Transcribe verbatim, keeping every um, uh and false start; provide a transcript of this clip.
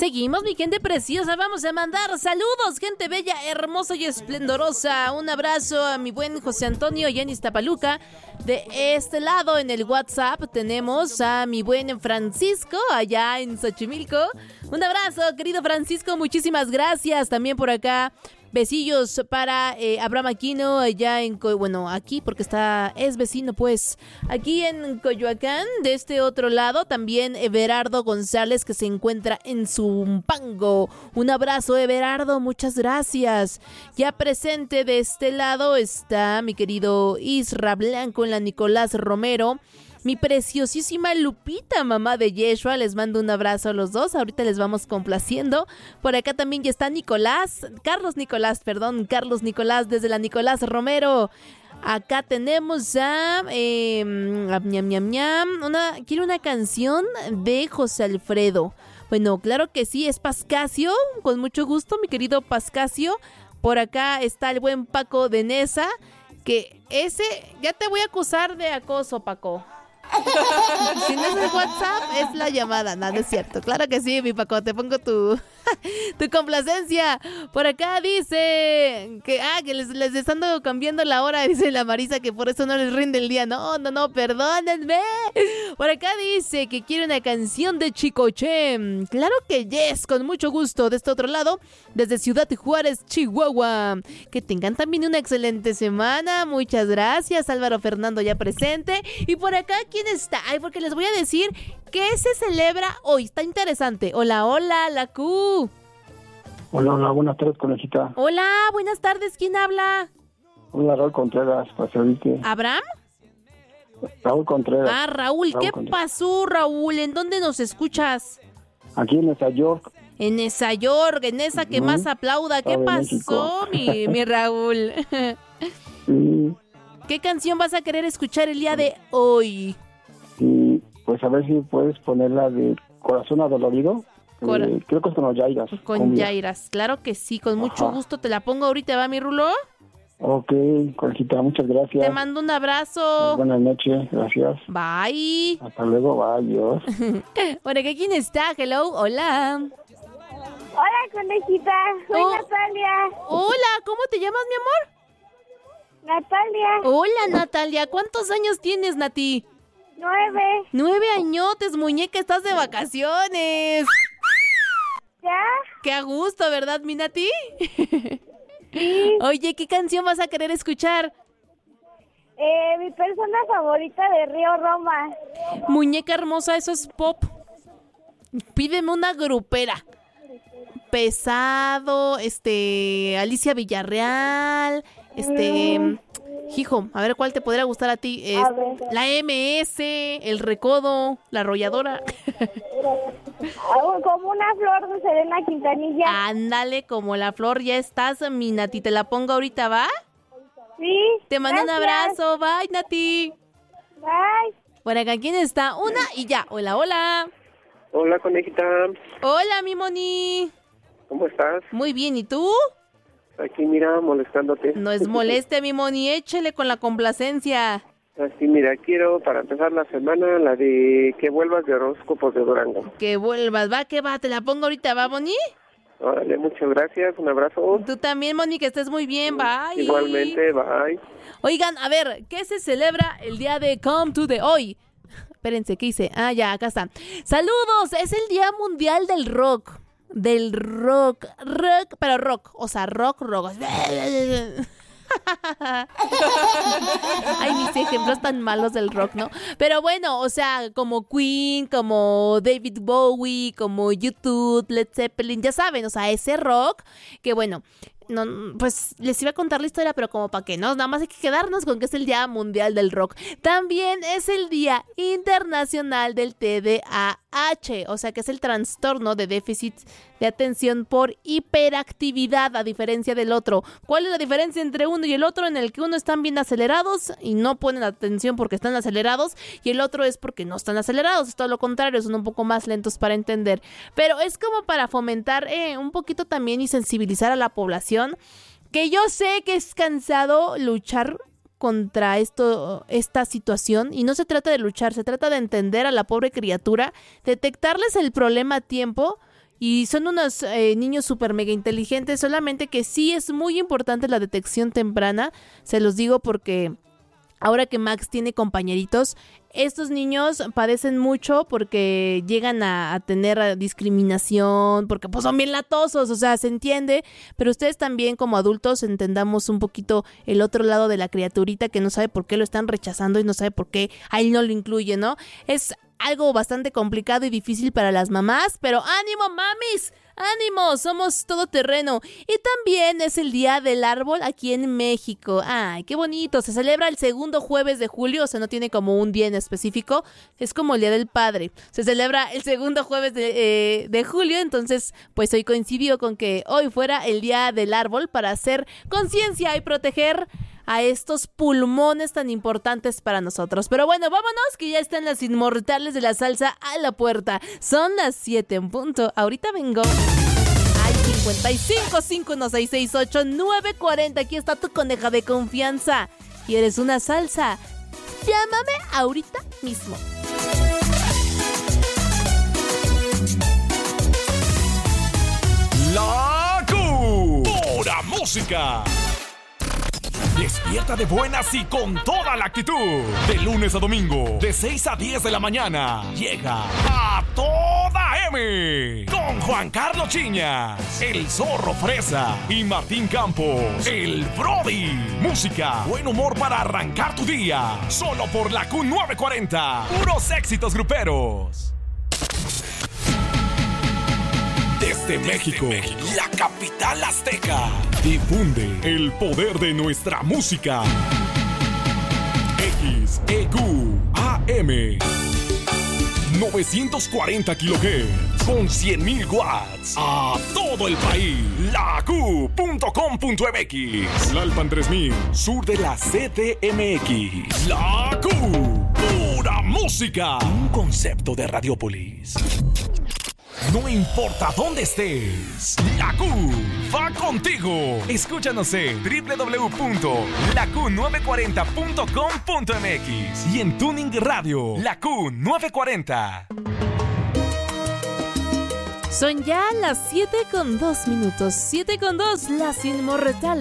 Seguimos, mi gente preciosa, vamos a mandar saludos, gente bella, hermosa y esplendorosa. Un abrazo a mi buen José Antonio allá en Iztapaluca. De este lado en el WhatsApp tenemos a mi buen Francisco allá en Xochimilco. Un abrazo, querido Francisco, muchísimas gracias. También por acá, besillos para eh, Abraham Aquino allá en, Co- bueno, aquí porque está, es vecino pues, aquí en Coyoacán. De este otro lado también Everardo González, que se encuentra en Zumpango. Un abrazo, Everardo, muchas gracias. Ya presente de este lado está mi querido Isra Blanco en la Nicolás Romero. Mi preciosísima Lupita, mamá de Yeshua, les mando un abrazo a los dos. Ahorita les vamos complaciendo. Por acá también ya está Nicolás, Carlos Nicolás, perdón, Carlos Nicolás desde la Nicolás Romero. Acá tenemos a, eh, a ñam, ñam, ñam, una, quiero una canción de José Alfredo. Bueno, claro que sí, es Pascasio, con mucho gusto, mi querido Pascasio. Por acá está el buen Paco de Nesa, que ese, ya te voy a acusar de acoso, Paco. Si no es el WhatsApp, es la llamada. No, no es cierto. Claro que sí, mi Paco, te pongo tu, tu complacencia. Por acá dice que, ah, que les, les están cambiando la hora. Dice la Marisa que por eso no les rinde el día. No, no, no, perdónenme. Por acá dice que quiere una canción de Chicoche. Claro que yes, con mucho gusto. De este otro lado, desde Ciudad Juárez, Chihuahua. Que tengan también una excelente semana. Muchas gracias, Álvaro Fernando ya presente. Y por acá, ¿quién está? Ay, porque les voy a decir qué se celebra hoy. Está interesante. Hola, hola, la Q. Hola, hola, buenas tardes, conejita. Hola, buenas tardes. ¿Quién habla? Hola, Raúl Contreras, para servirte. ¿Abraham? Raúl Contreras. Ah, Raúl, Raúl ¿qué Contreras. pasó, Raúl? ¿En dónde nos escuchas? Aquí en Nueva York. En esa York, en esa que Ujú. más aplauda. ¿Qué Estado de pasó, México. mi, mi Raúl? Y, ¿Qué canción vas a querer escuchar el día de hoy? y pues a ver si puedes ponerla de Corazón Adolorido. Cora- Eh, creo que es con los Yairas. Con cumbia. Yairas, claro que sí, con mucho Ajá. gusto te la pongo ahorita, ¿va, mi Rulo? Ok, conejita, muchas gracias. Te mando un abrazo. Buenas noches, gracias. Bye. Hasta luego, bye, adiós. Por acá, ¿quién está? Hello, hola. Hola, conejita. Soy Oh. Natalia. Hola, ¿cómo te llamas, mi amor? Natalia, Hola, Natalia. ¿Cuántos años tienes, Nati? nueve. Nueve añotes, muñeca, estás de vacaciones. ¿Ya? Qué a gusto, ¿verdad, mi Nati? Sí. Oye, ¿qué canción vas a querer escuchar? Eh, mi persona favorita de Río Roma. Muñeca hermosa, eso es pop. Pídeme una grupera. Pesado, este, Alicia Villarreal, este, hijo, a ver cuál te podría gustar a ti. Es A ver. la M S, El Recodo, La Arrolladora. Algo como una flor de Serena Quintanilla. Ándale, como la flor, ya estás, mi Nati, te la pongo ahorita, ¿va? Sí. Te mando un gracias. abrazo, bye, Nati. Bye. Por acá, ¿quién está? Una y ya, hola, hola. Hola, conejita. Hola, mi Moni. ¿Cómo estás? Muy bien, ¿y tú? Aquí, mira, molestándote. No es moleste, mi Moni, échele con la complacencia. Así, mira, quiero para empezar la semana la de que vuelvas de horóscopos de Durango. Que vuelvas, va, que va, te la pongo ahorita, ¿va, Moni? Órale, muchas gracias, un abrazo. Tú también, Moni, que estés muy bien, bye. Igualmente, bye. Oigan, a ver, ¿qué se celebra el día de Come to the hoy? Espérense, ¿qué hice? Ah, ya, acá está. Saludos, es el Día Mundial del Rock. Del rock, rock, pero rock, o sea, rock, rock. Ay, mis ejemplos tan malos del rock, ¿no? Pero bueno, o sea, como Queen, como David Bowie, como YouTube, Led Zeppelin, ya saben, o sea, ese rock que bueno, no, pues les iba a contar la historia, pero como para qué, ¿no? Nada más hay que quedarnos con que es el Día Mundial del Rock. También es el Día Internacional del T D A H, o sea que es el trastorno de déficit de atención por hiperactividad, a diferencia del otro. ¿Cuál es la diferencia entre uno y el otro? En el que uno están bien acelerados y no ponen atención porque están acelerados, y el otro es porque no están acelerados, es todo lo contrario, son un poco más lentos para entender. Pero es como para fomentar eh, un poquito también y sensibilizar a la población, que yo sé que es cansado luchar contra esto, esta situación, y no se trata de luchar, se trata de entender a la pobre criatura, detectarles el problema a tiempo y son unos eh, niños súper mega inteligentes, solamente que sí es muy importante la detección temprana, se los digo porque ahora que Max tiene compañeritos, estos niños padecen mucho porque llegan a, a tener discriminación, porque pues son bien latosos, o sea, se entiende, pero ustedes también como adultos entendamos un poquito el otro lado de la criaturita que no sabe por qué lo están rechazando y no sabe por qué a él no lo incluye, ¿no? Es algo bastante complicado y difícil para las mamás, pero ¡ánimo, mamis! ¡Ánimo! Somos todoterreno. Y también es el Día del Árbol aquí en México. ¡Ay, qué bonito! Se celebra el segundo jueves de julio, o sea, no tiene como un día en específico. Es como el Día del Padre. Se celebra el segundo jueves de, eh, de julio, entonces, pues hoy coincidió con que hoy fuera el Día del Árbol para hacer conciencia y proteger a estos pulmones tan importantes para nosotros. Pero bueno, vámonos que ya están las inmortales de la salsa a la puerta. Son las siete en punto. Ahorita vengo. Ay, cincuenta y cinco, cinco uno seis seis ocho, nueve cuarenta. Aquí está tu coneja de confianza. ¿Quieres una salsa? Llámame ahorita mismo. La Q. Pura música. Despierta de buenas y con toda la actitud. De lunes a domingo, de seis a diez de la mañana. Llega A Toda M. Con Juan Carlos Chiñas, el Zorro Fresa y Martín Campos, el Brody. Música, buen humor para arrancar tu día. Solo por la Q novecientos cuarenta. Puros éxitos gruperos. Desde, Desde México, México, la capital azteca, difunde el poder de nuestra música. X E Q A M novecientos cuarenta kilohertz con cien mil watts a todo el país. La Q punto com punto m x. Tlalpan tres mil, sur de la C D M X. La Q, pura música. Un concepto de Radiopolis. No importa dónde estés, la Q va contigo. Escúchanos en doble u doble u doble u punto la q novecientos cuarenta punto com punto m x y en Tuning Radio, la Q novecientos cuarenta. Son ya las siete con dos minutos. siete con dos, las inmortales